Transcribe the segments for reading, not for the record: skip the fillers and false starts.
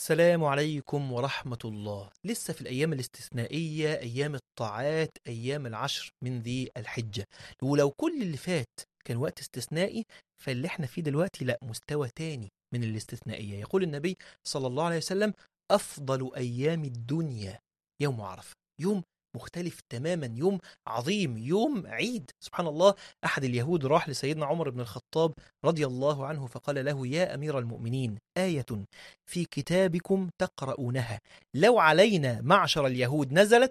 السلام عليكم ورحمة الله. لسه في الأيام الاستثنائية، أيام الطاعات، أيام العشر من ذي الحجة. ولو كل اللي فات كان وقت استثنائي، فاللي احنا فيه دلوقتي لا، مستوى تاني من الاستثنائية. يقول النبي صلى الله عليه وسلم: أفضل أيام الدنيا يوم عرفة. يوم مختلف تماما، يوم عظيم، يوم عيد. سبحان الله، أحد اليهود راح لسيدنا عمر بن الخطاب رضي الله عنه فقال له: يا أمير المؤمنين، آية في كتابكم تقرؤونها لو علينا معشر اليهود نزلت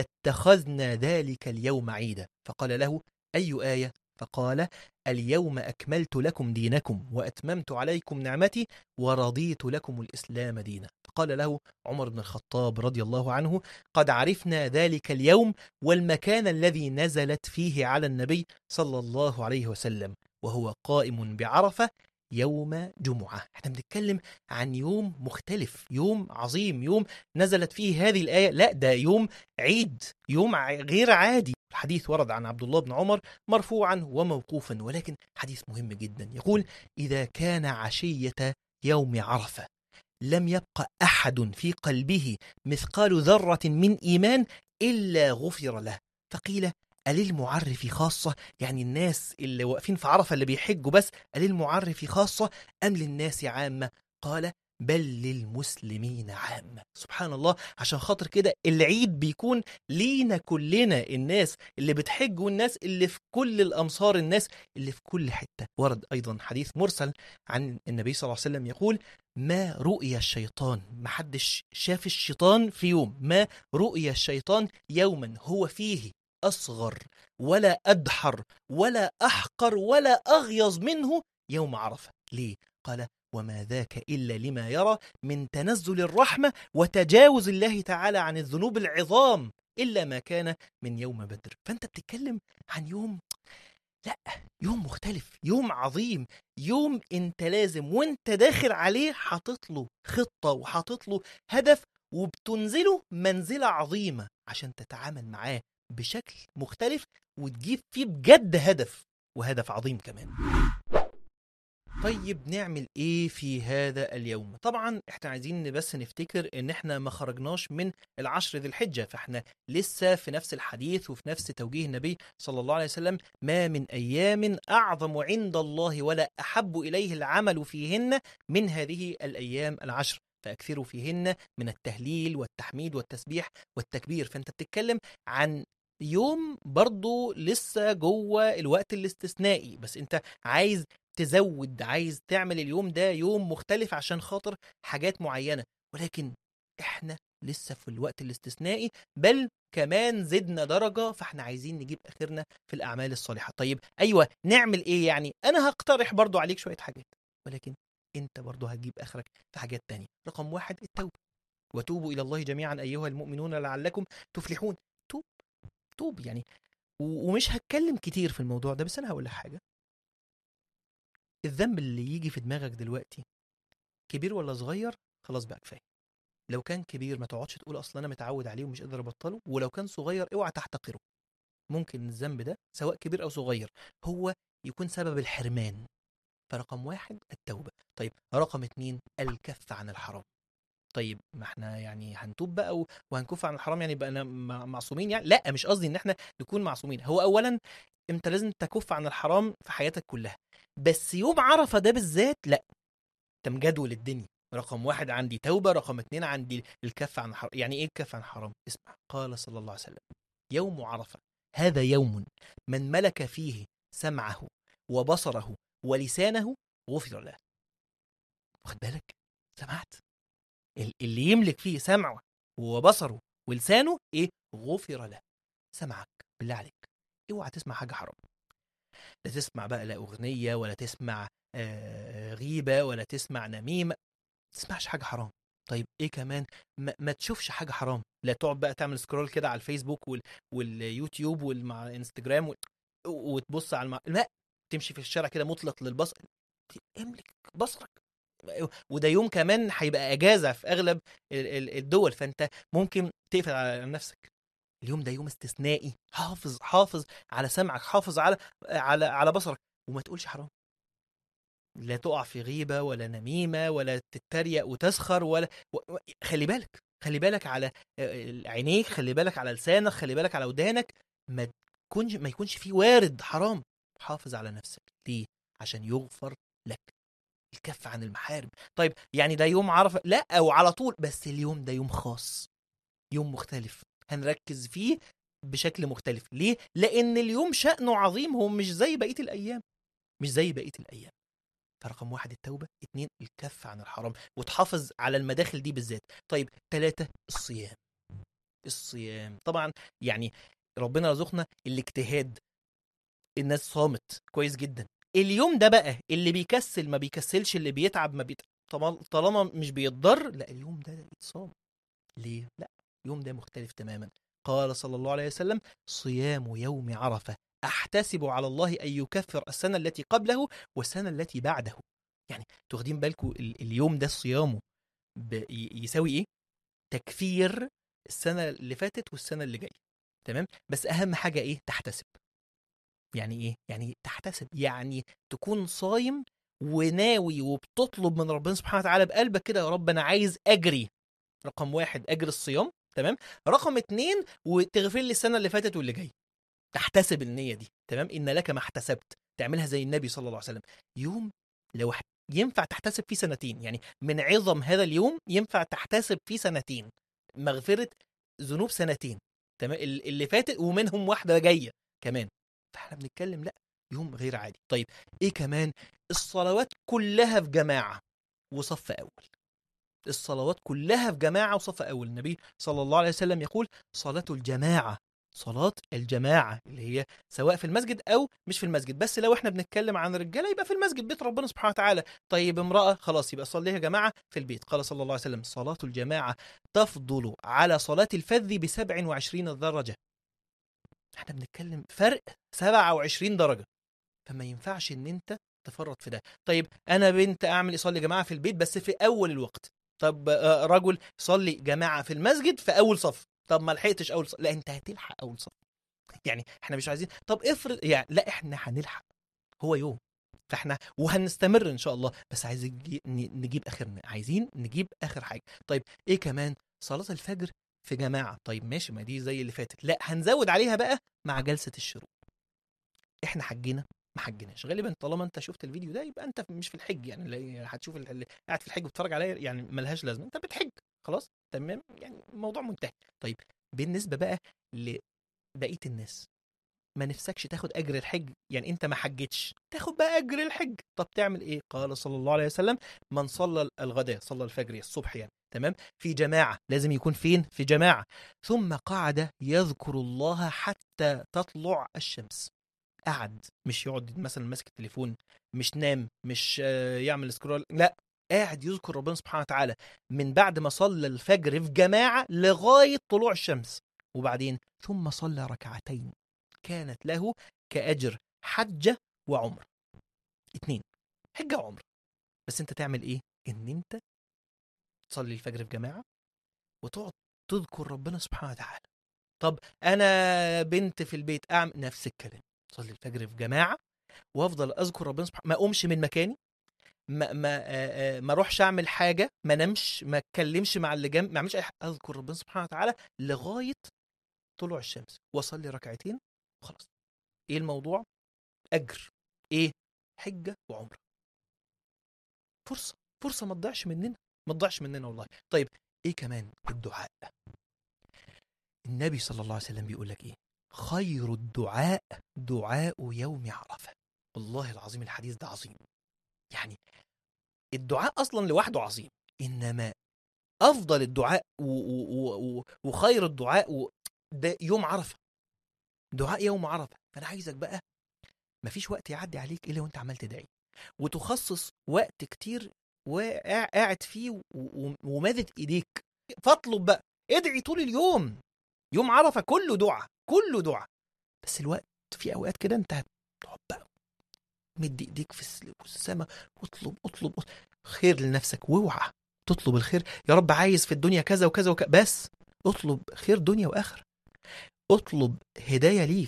لاتخذنا ذلك اليوم عيدا. فقال له: أي آية؟ فقال: اليوم أكملت لكم دينكم وأتممت عليكم نعمتي ورضيت لكم الإسلام دينا. فقال له عمر بن الخطاب رضي الله عنه: قد عرفنا ذلك اليوم والمكان الذي نزلت فيه على النبي صلى الله عليه وسلم، وهو قائم بعرفة يوم جمعة. احنا بنتكلم عن يوم مختلف، يوم عظيم، يوم نزلت فيه هذه الآية. لا، ده يوم عيد، يوم غير عادي. الحديث ورد عن عبد الله بن عمر مرفوعا وموقوفا، ولكن حديث مهم جدا. يقول: إذا كان عشية يوم عرفة لم يبق أحد في قلبه مثقال ذرة من إيمان إلا غفر له. فقيل: أللمعرف خاصة؟ يعني الناس اللي واقفين في عرفة اللي بيحجوا بس، أللمعرف خاصة أم للناس عامة؟ قال: بل للمسلمين عامة. سبحان الله، عشان خاطر كده العيد بيكون لينا كلنا، الناس اللي بتحج والناس اللي في كل الأمصار، الناس اللي في كل حتة. ورد أيضا حديث مرسل عن النبي صلى الله عليه وسلم يقول: ما رؤي الشيطان، محدش شاف الشيطان في يوم، ما رؤي الشيطان يوما هو فيه أصغر ولا أدحر ولا أحقر ولا أغيظ منه يوم عرفة. ليه؟ قال: وما ذاك إلا لما يرى من تنزل الرحمة وتجاوز الله تعالى عن الذنوب العظام إلا ما كان من يوم بدر. فأنت بتتكلم عن يوم، لا، يوم مختلف، يوم عظيم، يوم انت لازم وانت داخل عليه حاطط له خطة وحاطط له هدف، وبتنزله منزلة عظيمة عشان تتعامل معاه بشكل مختلف وتجيب فيه بجد هدف، وهدف عظيم كمان. طيب نعمل ايه في هذا اليوم؟ طبعا احنا عايزين بس نفتكر ان احنا ما خرجناش من العشر ذي الحجة، فاحنا لسه في نفس الحديث وفي نفس توجيه النبي صلى الله عليه وسلم: ما من ايام اعظم عند الله ولا احب اليه العمل فيهن من هذه الايام العشر، فاكثروا فيهن من التهليل والتحميد والتسبيح والتكبير. فانت بتتكلم عن يوم برضو لسه جوه الوقت الاستثنائي، بس انت عايز تزود، عايز تعمل اليوم ده يوم مختلف عشان خاطر حاجات معينة. ولكن احنا لسه في الوقت الاستثنائي، بل كمان زدنا درجة، فاحنا عايزين نجيب اخرنا في الاعمال الصالحة. طيب ايوه، نعمل ايه يعني؟ انا هقترح برضو عليك شوية حاجات، ولكن انت برضو هتجيب اخرك في حاجات تانية. رقم واحد: التوبة. وتوبوا الى الله جميعا ايها المؤمنون لعلكم تفلحون. توب، توب يعني. ومش هتكلم كتير في الموضوع ده، بس انا هقول لك حاجة: الذنب اللي يجي في دماغك دلوقتي كبير ولا صغير، خلاص بقى كفايه. لو كان كبير ما تقعدش تقول اصل انا متعود عليه ومش قادر ابطله، ولو كان صغير اوعى تحتقره. ممكن الذنب ده سواء كبير او صغير هو يكون سبب الحرمان. فرقم واحد التوبه. طيب رقم اتنين الكف عن الحرام. طيب ما احنا يعني هنتوب بقى وهنكف عن الحرام، يعني بقى معصومين؟ يعني لا، مش قصدي ان احنا نكون معصومين. هو اولا انت لازم تكف عن الحرام في حياتك كلها، بس يوم عرفة ده بالذات لا، انت مجدول الدنيا. رقم واحد عندي توبة، رقم اتنين عندي الكف عن الحرام. يعني ايه الكف عن الحرام؟ اسمع، قال صلى الله عليه وسلم: يوم عرفة هذا يوم من ملك فيه سمعه وبصره ولسانه غفر له. واخد بالك؟ سمعت؟ اللي يملك فيه سمعه وبصره ولسانه ايه؟ غفر له. سمعك بالله عليك اوعى تسمع حاجة حرام. لا تسمع بقى لا أغنية، ولا تسمع غيبة، ولا تسمع نميمة، تسمعش حاجة حرام. طيب ايه كمان؟ ما تشوفش حاجة حرام. لا تقعد بقى تعمل سكرول كده على الفيسبوك واليوتيوب والمع الانستجرام وتبص على لا، تمشي في الشارع كده مطلق للبصر. املك بصرك. وده يوم كمان هيبقى اجازة في اغلب الدول، فانت ممكن تقفل على نفسك. اليوم ده يوم استثنائي. حافظ على سمعك، حافظ على بصرك، وما تقولش حرام. لا تقع في غيبة ولا نميمة ولا تتريق وتسخر خلي بالك، خلي بالك على عينيك، خلي بالك على لسانك، خلي بالك على ودانك. ما يكونش فيه وارد حرام. حافظ على نفسك. ليه؟ عشان يغفر لك. الكف عن المحارم. طيب يعني ده يوم عرفة؟ لا، او على طول، بس اليوم ده يوم خاص، يوم مختلف، هنركز فيه بشكل مختلف. ليه؟ لان اليوم شأنه عظيم، هو مش زي بقية الايام، مش زي بقية الايام. فرقم 1 التوبة، 2 الكف عن الحرام وتحافظ على المداخل دي بالذات. طيب 3 الصيام. الصيام طبعا يعني ربنا رزقنا الاجتهاد، الناس صامت كويس جدا. اليوم ده بقى اللي بيكسل ما بيكسلش، اللي بيتعب ما طالما مش بيتضر، لا اليوم ده يتصام. ليه؟ لا، اليوم ده مختلف تماما. قال صلى الله عليه وسلم: صيام يوم عرفة أحتسب على الله أن يكفر السنة التي قبله والسنة التي بعده. يعني تاخدين بالكم اليوم ده صيامه يساوي إيه؟ تكفير السنة اللي فاتت والسنة اللي جاية. تمام؟ بس أهم حاجة إيه؟ تحتسب. يعني إيه؟ يعني تحتسب، يعني تكون صايم وناوي وبتطلب من ربنا سبحانه وتعالى بقلبك كده: يا رب أنا عايز أجري. رقم 1 أجر الصيام. تمام. رقم 2 وتغفر لي السنة اللي فاتت واللي جاي. تحتسب النية دي. تمام. إن لك ما احتسبت. تعملها زي النبي صلى الله عليه وسلم. يوم لو ينفع تحتسب فيه سنتين، يعني من عظم هذا اليوم ينفع تحتسب فيه سنتين مغفرة ذنوب سنتين. تمام. اللي فاتت ومنهم واحدة جاية كمان. فاحنا بنتكلم لا، يوم غير عادي. طيب ايه كمان؟ الصلوات كلها في جماعة وصف أول. الصلوات كلها في جماعة وصف أول. النبي صلى الله عليه وسلم يقول: صلاة الجماعة، صلاة الجماعة اللي هي سواء في المسجد أو مش في المسجد. بس لو احنا بنتكلم عن رجالة يبقى في المسجد، بيت ربنا سبحانه وتعالى. طيب امرأة، خلاص يبقى صليها جماعة في البيت. قال صلى الله عليه وسلم: صلاة الجماعة تفضل على صلاة الفذ ب27 درجة. احنا بنتكلم فرق 27 درجة. فما ينفعش ان انت تفرط في ده. طيب انا بنت اعمل اصلي جماعه في البيت بس في اول الوقت. طب رجل صلي جماعه في المسجد في اول صف. طب ما لحقتش اول صف، لا انت هتلحق اول صف. يعني احنا مش عايزين طب افرض، يعني لا احنا هنلحق. هو يوم، فاحنا وهنستمر ان شاء الله، بس عايزين نجيب اخرنا، عايزين نجيب اخر حاجه. طيب ايه كمان؟ صلاه الفجر في جماعه. طيب ماشي، ما دي زي اللي فاتت، لا هنزود عليها بقى مع جلسه الشروق. احنا حجينا ما حجناش غالبا. طالما انت شفت الفيديو ده يبقى انت مش في الحج، يعني هتشوف اللي قاعد في الحج بتتفرج عليا يعني ملهاش لازمه، انت بتحج خلاص. تمام، يعني الموضوع منتهي. طيب بالنسبه بقى لبقيه الناس، ما نفسكش تاخد اجر الحج؟ يعني انت ما حجتش تاخد بقى اجر الحج. طب تعمل ايه؟ قال صلى الله عليه وسلم: من صلى الغداء، صلى الفجر الصبح يعني، تمام، في جماعه، لازم يكون فين؟ في جماعه، ثم قعد يذكر الله حتى تطلع الشمس. قعد، مش يقعد مثلا ماسك التليفون، مش نام، مش يعمل سكرول، لا، قاعد يذكر ربنا سبحانه وتعالى من بعد ما صلى الفجر في جماعة لغاية طلوع الشمس. وبعدين ثم صلى ركعتين كانت له كأجر حجة وعمرة. اتنين، حجة وعمرة. بس انت تعمل ايه؟ ان انت تصلي الفجر في جماعة وتقعد تذكر ربنا سبحانه وتعالى. طب انا بنت في البيت، اعمل نفس الكلام، صلي الفجر في جماعة وافضل اذكر ربنا سبحانه، ما اقومش من مكاني، ما اروحش اعمل حاجه، ما نمش، ما اتكلمش مع اللي جنب، ما اعملش اي حاجه، اذكر ربنا سبحانه وتعالى لغايه طلوع الشمس واصلي ركعتين وخلاص. ايه الموضوع؟ اجر ايه؟ حجه وعمره. فرصه، فرصه ما تضيعش مننا، ما تضيعش مننا والله. طيب ايه كمان؟ الدعاء. النبي صلى الله عليه وسلم بيقول لك ايه؟ خير الدعاء دعاء يوم عرفه. والله العظيم الحديث ده عظيم. يعني الدعاء اصلا لوحده عظيم، انما افضل الدعاء وخير الدعاء ده يوم عرفه، دعاء يوم عرفه. فانا عايزك بقى مفيش وقت يعدي عليك الا وانت عمال تدعي، وتخصص وقت كتير وقاعد فيه ومادد ايديك، فاطلب بقى، ادعي طول اليوم. يوم عرفه كله دعاء، كله دعاء. بس الوقت في اوقات كده انت هتقعد بقى مد ايديك في السماء، اطلب اطلب خير لنفسك، واوعى تطلب الخير يا رب عايز في الدنيا كذا وكذا بس اطلب خير دنيا واخره. اطلب هدايه ليك،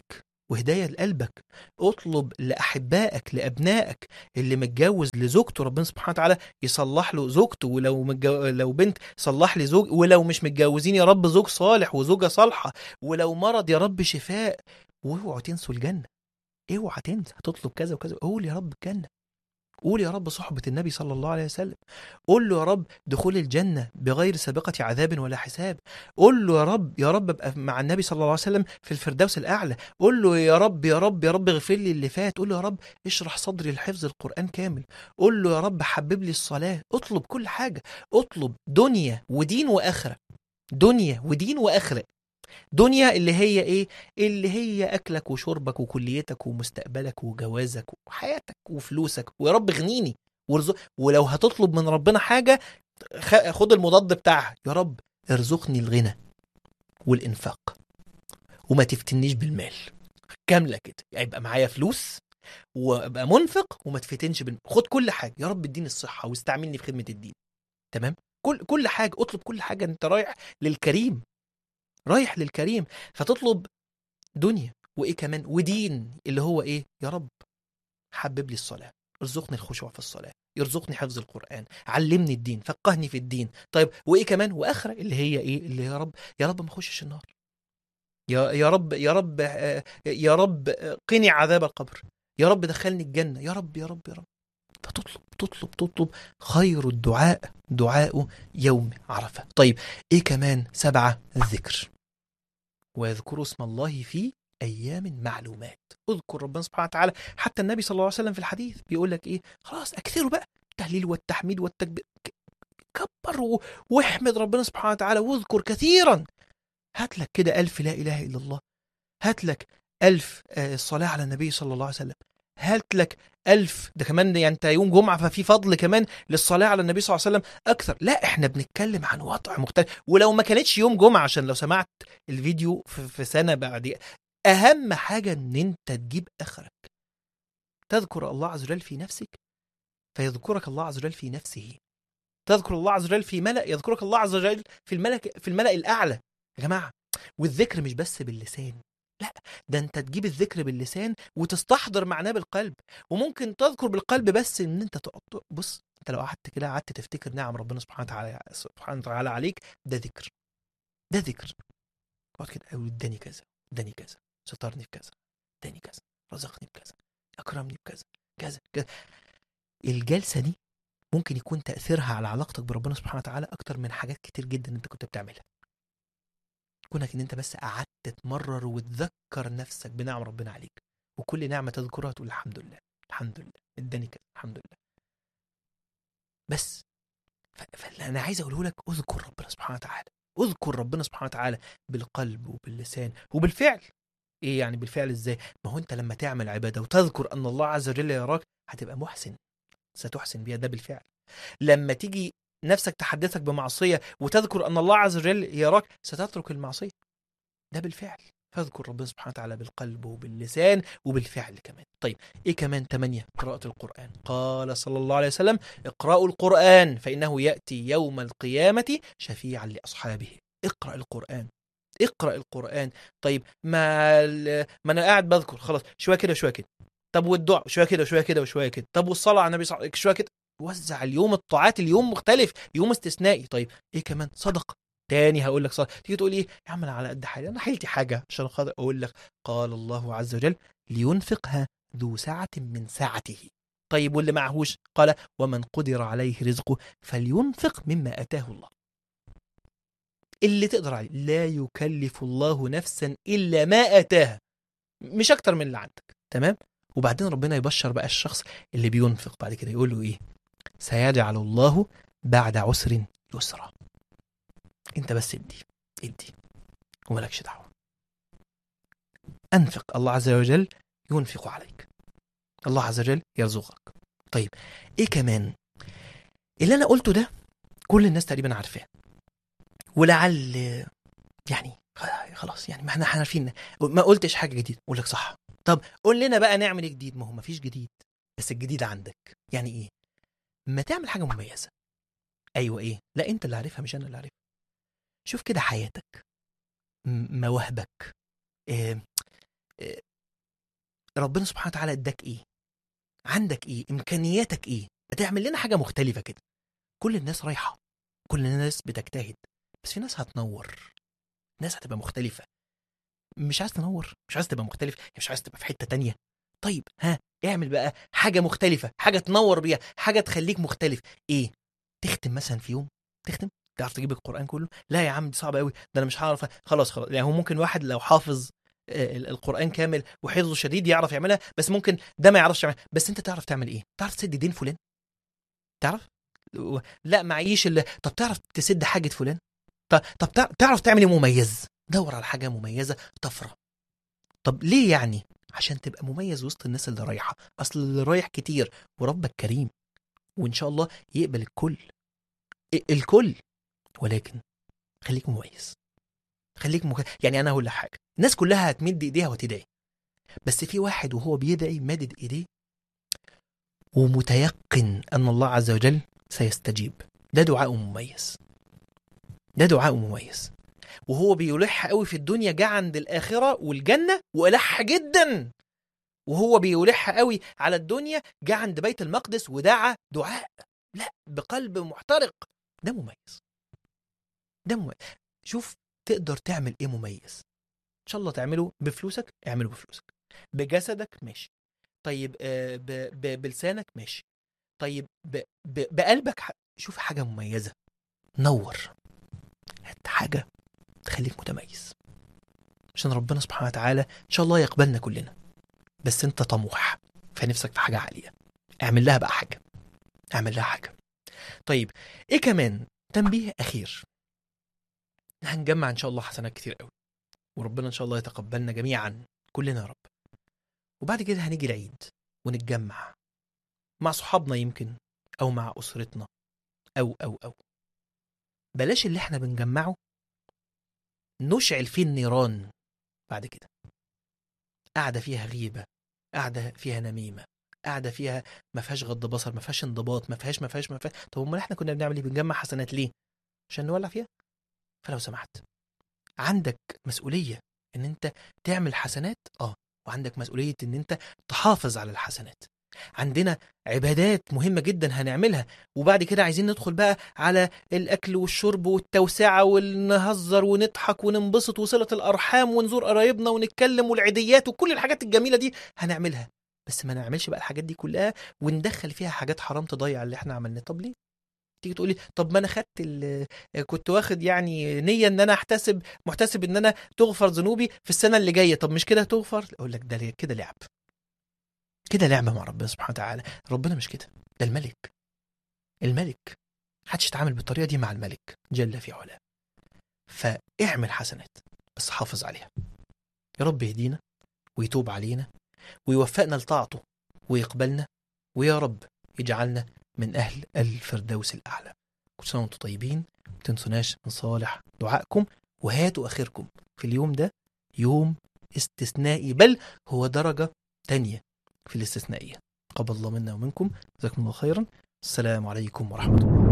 وهداية لقلبك. اطلب لأحبائك لأبنائك، اللي متجوز لزوجته ربنا سبحانه وتعالى يصلح له زوجته، ولو لو بنت صلح لي زوج، ولو مش متجوزين يا رب زوج صالح وزوجة صالحة، ولو مرض يا رب شفاء. واوعوا تنسوا الجنة، اوعى تنسى هتطلب كذا وكذا، قول يا رب الجنة، قول يا رب صحبة النبي صلى الله عليه وسلم، قول له يا رب دخول الجنة بغير سابقة عذاب ولا حساب، قول له يا رب، يا رب ابقى مع النبي صلى الله عليه وسلم في الفردوس الأعلى، قول له يا رب يا رب يا رب اغفر لي اللي فات، قول له يا رب اشرح صدري لحفظ القرآن كامل، قول له يا رب حبب لي الصلاة. اطلب كل حاجة، اطلب دنيا ودين وآخرة، دنيا ودين وآخرة. دنيا اللي هي ايه؟ اللي هي اكلك وشربك وكليتك ومستقبلك وجوازك وحياتك وفلوسك، ويا رب اغنيني وارزق. ولو هتطلب من ربنا حاجة خد المضاد بتاعها، يا رب ارزقني الغنى والانفاق وما تفتنيش بالمال. كاملة كده، يعني يبقى معايا فلوس وابقى منفق وما تفتنش خد كل حاجة، يا رب اديني الصحة واستعملني في خدمة الدين. تمام؟ كل حاجة، اطلب كل حاجة، انت رايح للكريم، رايح للكريم. فتطلب دنيا وايه كمان ودين، اللي هو ايه؟ يا رب حبب لي الصلاة، ارزقني الخشوع في الصلاة، يرزقني حفظ القرآن، علمني الدين، فقهني في الدين. طيب وايه كمان؟ واخره اللي هي ايه؟ اللي يا رب، يا رب ما اخشش النار، يا رب يا رب يا رب قني عذاب القبر، يا رب دخلني الجنة، يا رب يا رب يا رب. فتطلب تطلب تطلب. خير الدعاء دعاء يوم عرفة. طيب ايه كمان؟ 7 الذكر، ويذكروا اسم الله في أيام معلومات. اذكر ربنا سبحانه وتعالى. حتى النبي صلى الله عليه وسلم في الحديث بيقول لك إيه؟ خلاص أكثروا بقى التهليل والتحميد والتكبير، كبر واحمد ربنا سبحانه وتعالى واذكر كثيرا. هات لك كده 1000 لا إله إلا الله، هات لك 1000 الصلاة على النبي صلى الله عليه وسلم، هات لك 1000. ده كمان يعني انت يوم جمعة ففي فضل كمان للصلاة على النبي صلى الله عليه وسلم أكثر. لا احنا بنتكلم عن وضع مختلف. ولو ما كانتش يوم جمعة، عشان لو سمعت الفيديو في سنة بعد، أهم حاجة إن أنت تجيب آخرك، تذكر الله عز وجل في نفسك فيذكرك الله عز وجل في نفسه، تذكر الله عز وجل في ملأ يذكرك الله عز وجل في الملأ الأعلى. يا جماعة، والذكر مش بس باللسان، لا، ده انت تجيب الذكر باللسان وتستحضر معناه بالقلب. وممكن تذكر بالقلب بس ان انت تقعد بص، انت لو قعدت كده قعدت تفتكر نعم ربنا سبحانه وتعالى عليك، ده ذكر، ده ذكر. اقعد كده اقول اداني كذا، اداني كذا، سترني في كذا، اداني كذا، رزقني بكذا، اكرمني بكذا، كذا كذا. الجلسة دي ممكن يكون تأثيرها على علاقتك بربنا سبحانه وتعالى أكتر من حاجات كتير جدا أنت كنت بتعملها. كونك إن أنت بس قعدت تمرر وتذكر نفسك بنعم ربنا عليك، وكل نعمة تذكرها تقول الحمد لله، الحمد لله اداني كده، الحمد لله. بس فاللي أنا عايز أقوله لك، أذكر ربنا سبحانه وتعالى، أذكر ربنا سبحانه وتعالى بالقلب وباللسان وبالفعل. إيه يعني بالفعل إزاي؟ ما هو أنت لما تعمل عبادة وتذكر أن الله عز وجل يراك هتبقى محسن، ستحسن بيها، ده بالفعل. لما تيجي نفسك تحدثك بمعصية وتذكر أن الله عز وجل يراك ستترك المعصية، ده بالفعل. فاذكر ربنا سبحانه وتعالى بالقلب وباللسان وبالفعل كمان. طيب ايه كمان؟ 8 قراءة القرآن. قال صلى الله عليه وسلم اقرأوا القرآن فإنه يأتي يوم القيامة شفيعا لأصحابه. اقرأ القرآن، اقرأ القرآن. طيب ما أنا قاعد بذكر خلاص، شوية كده شوية كده. طب والدعاء شوية كده شوية كده وشوية كده. طب والصلاة على النبي صلى الله عليه وسلم شوية كده. وزع اليوم، الطاعات اليوم مختلف، يوم استثنائي. طيب ايه كمان؟ صدقة. تاني هقول لك صدقة. تيجي تقول ايه يا عم انا على قد حالي، انا حيلتي حاجة، عشان خاطر اقول لك قال الله عز وجل لينفقها ذو سعة من سعته. طيب واللي معهوش؟ قال ومن قدر عليه رزقه فلينفق مما اتاه الله. اللي تقدر عليه، لا يكلف الله نفسا الا ما اتاها، مش اكتر من اللي عندك. تمام؟ وبعدين ربنا يبشر بقى الشخص اللي بينفق بعد كده، يقول له ايه؟ سيجعل الله بعد عسر يسرا. انت بس ادي ادي ومالكش دعوه، انفق، الله عز وجل ينفق عليك، الله عز وجل يرزقك. طيب ايه كمان؟ اللي انا قلته ده كل الناس تقريبا عارفاه، ولعل يعني خلاص يعني ما احنا عارفين، ما قلتش حاجه جديده. اقول لك صح. طب قول لنا بقى نعمل ايه جديد؟ ما هو ما فيش جديد، بس الجديد عندك. يعني ايه؟ ما تعمل حاجه مميزه. ايوه ايه؟ لا انت اللي عارفها مش انا اللي عارفها. شوف كده حياتك، مواهبك، إيه، إيه، ربنا سبحانه وتعالى اداك ايه، عندك ايه، امكانياتك ايه، بتعمل لنا حاجه مختلفه كده. كل الناس رايحه، كل الناس بتجتهد، بس في ناس هتنور، ناس هتبقى مختلفه. مش عايز تنور، مش عايز تبقى مختلف، مش عايز تبقى في حته تانية. طيب ها، اعمل بقى حاجه مختلفه، حاجه تنور بيها، حاجه تخليك مختلف. ايه؟ تختم مثلا في يوم، تختم. تعرف تجيب القرآن كله؟ لا يا عم دي صعبة قوي، ده انا مش هعرف. خلاص خلاص، يعني هو ممكن واحد لو حافظ القرآن كامل وحفظه شديد يعرف يعملها، بس ممكن ده ما يعرفش يعملها. بس انت تعرف تعمل ايه؟ تعرف تسد دين فلان؟ تعرف؟ لا معيش طب تعرف تسد حاجة فلان؟ طب تعرف تعمل ايه مميز؟ دور على حاجة مميزة، طفرة. طب ليه يعني؟ عشان تبقى مميز وسط الناس اللي رايحة. اصل اللي رايح كتير، وربك كريم، وان شاء الله يقبل الكل، الكل. ولكن خليك مميز، يعني انا هقول لك حاجه، الناس كلها هتمد ايديها وتدعي، بس في واحد وهو بيدعي مادد ايديه ومتيقن ان الله عز وجل سيستجيب. ده دعاء مميز، ده دعاء مميز. وهو بيلح قوي في الدنيا، جه عند الاخره والجنه والح جدا. وهو بيلح قوي على الدنيا، جه عند بيت المقدس ودعا دعاء لا بقلب محترق. ده مميز، ده مميز. شوف تقدر تعمل ايه مميز. ان شاء الله تعمله بفلوسك، اعمله بفلوسك. بجسدك ماشي. طيب بلسانك ماشي. طيب بقلبك شوف حاجة مميزة، نور، هات حاجة تخليك متميز، عشان ربنا سبحانه وتعالى ان شاء الله يقبلنا كلنا. بس انت طموح، فنفسك في حاجة عالية، اعمل لها بقى حاجة، اعمل لها حاجة. طيب ايه كمان؟ تنبيه اخير، هنجمع ان شاء الله حسنات كتير قوي، وربنا ان شاء الله يتقبلنا جميعا كلنا يا رب. وبعد كده هنيجي العيد ونتجمع مع صحابنا يمكن، او مع اسرتنا، او بلاش اللي احنا بنجمعه نشعل فيه النيران بعد كده. قاعده فيها غيبه، قاعده فيها نميمه، قاعده فيها ما فيهاش غض بصر، ما فيهاش انضباط، ما فيهاش. طب امال احنا كنا بنعمل ايه؟ بنجمع حسنات ليه؟ عشان نولع فيها؟ فلو سمحت، عندك مسؤوليه ان انت تعمل حسنات، وعندك مسؤوليه ان انت تحافظ على الحسنات. عندنا عبادات مهمة جدا هنعملها، وبعد كده عايزين ندخل بقى على الأكل والشرب والتوسعة، ونهزر ونضحك وننبسط، وصلة الأرحام، ونزور قرايبنا، ونتكلم، والعيديات، وكل الحاجات الجميلة دي هنعملها. بس ما نعملش بقى الحاجات دي كلها وندخل فيها حاجات حرام تضيع اللي احنا عملناه. طب ليه؟ تيجي تقولي طب ما انا خدت كنت واخد يعني نية ان انا محتسب ان انا تغفر ذنوبي في السنة اللي جاية. طب مش كده هتغفر؟ اقول لك ده كده لعب، كده لعبة مع ربنا سبحانه وتعالى. ربنا مش كده، ده الملك، الملك. محدش يتعامل بالطريقة دي مع الملك جل في علاه. فاعمل حسنات بس حافظ عليها. يا رب يهدينا ويتوب علينا ويوفقنا لطاعته ويقبلنا، ويا رب يجعلنا من أهل الفردوس الأعلى. كل سنة وانتم طيبين، ما تنسوناش من صالح دعائكم، وهاتوا آخركم في اليوم ده، يوم استثنائي، بل هو درجة تانية في الاستثنائية. قبل الله منا ومنكم، جزاكم الله خيرا. السلام عليكم ورحمة الله.